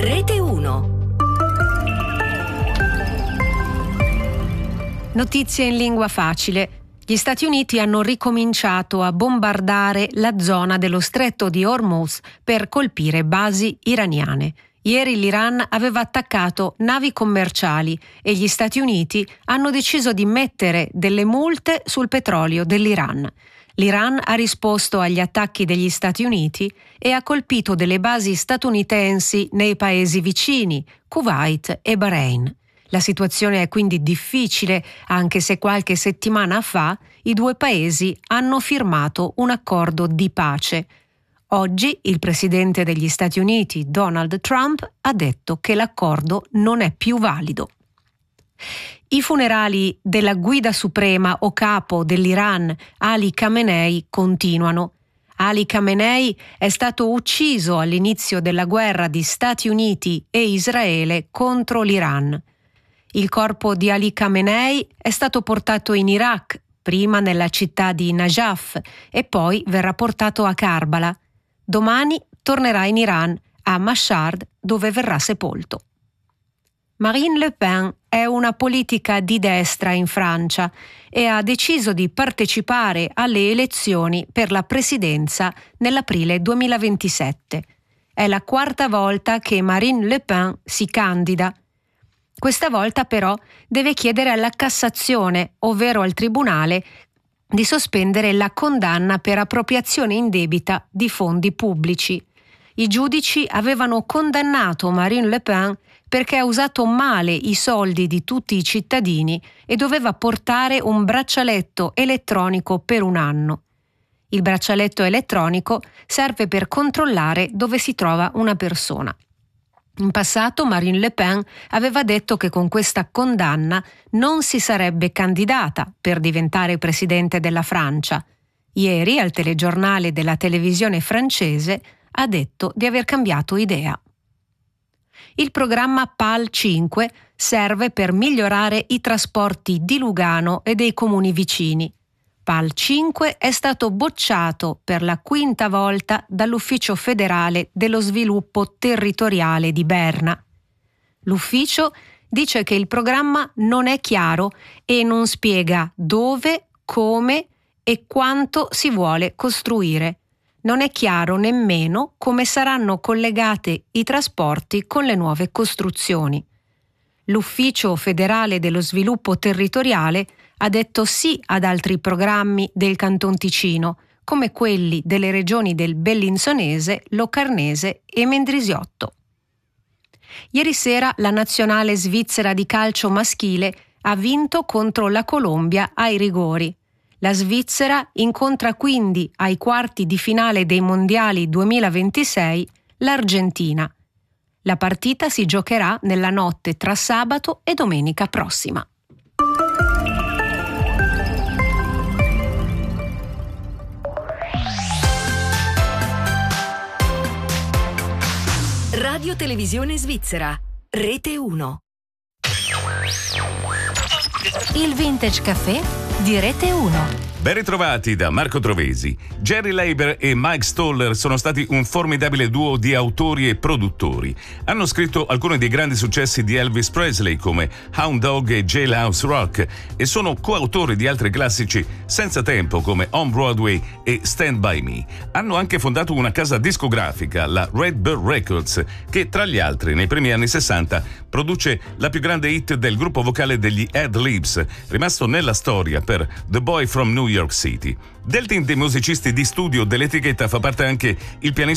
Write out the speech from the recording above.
Rete 1. Notizie in lingua facile. Gli Stati Uniti hanno ricominciato a bombardare la zona dello stretto di Hormuz per colpire basi iraniane. Ieri l'Iran aveva attaccato navi commerciali e gli Stati Uniti hanno deciso di mettere delle multe sul petrolio dell'Iran. L'Iran ha risposto agli attacchi degli Stati Uniti e ha colpito delle basi statunitensi nei paesi vicini, Kuwait e Bahrain. La situazione è quindi difficile, anche se qualche settimana fa i due paesi hanno firmato un accordo di pace. Oggi il presidente degli Stati Uniti, Donald Trump, ha detto che l'accordo non è più valido. I funerali della guida suprema o capo dell'Iran, Ali Khamenei, continuano. Ali Khamenei è stato ucciso all'inizio della guerra di Stati Uniti e Israele contro l'Iran. Il corpo di Ali Khamenei è stato portato in Iraq, prima nella città di Najaf e poi verrà portato a Karbala. Domani tornerà in Iran, a Mashhad, dove verrà sepolto. Marine Le Pen è una politica di destra in Francia e ha deciso di partecipare alle elezioni per la presidenza nell'aprile 2027. È la quarta volta che Marine Le Pen si candida. Questa volta però deve chiedere alla Cassazione, ovvero al Tribunale, di sospendere la condanna per appropriazione indebita di fondi pubblici. I giudici avevano condannato Marine Le Pen perché ha usato male i soldi di tutti i cittadini e doveva portare un braccialetto elettronico per un anno. Il braccialetto elettronico serve per controllare dove si trova una persona. In passato Marine Le Pen aveva detto che con questa condanna non si sarebbe candidata per diventare presidente della Francia. Ieri, al telegiornale della televisione francese, ha detto di aver cambiato idea. Il programma PAL 5 serve per migliorare i trasporti di Lugano e dei comuni vicini. PAL 5 è stato bocciato per la quinta volta dall'Ufficio federale dello sviluppo territoriale di Berna. L'ufficio dice che il programma non è chiaro e non spiega dove, come e quanto si vuole costruire. Non è chiaro nemmeno come saranno collegate i trasporti con le nuove costruzioni. L'Ufficio federale dello sviluppo territoriale ha detto sì ad altri programmi del Canton Ticino, come quelli delle regioni del Bellinzonese, Locarnese e Mendrisiotto. Ieri sera la nazionale svizzera di calcio maschile ha vinto contro la Colombia ai rigori. La Svizzera incontra quindi ai quarti di finale dei Mondiali 2026 l'Argentina. La partita si giocherà nella notte tra sabato e domenica prossima. Radio Televisione Svizzera, Rete 1. Il Vintage Café di Rete 1. Ben ritrovati da Marco Trovesi. Jerry Leiber e Mike Stoller sono stati un formidabile duo di autori e produttori. Hanno scritto alcuni dei grandi successi di Elvis Presley come Hound Dog e Jailhouse Rock e sono coautori di altri classici senza tempo come On Broadway e Stand By Me. Hanno anche fondato una casa discografica, la Red Bird Records, che tra gli altri nei primi anni 60 produce la più grande hit del gruppo vocale degli Ad-Libs, rimasto nella storia per The Boy from New York City. Del team dei musicisti di studio dell'etichetta fa parte anche il pianista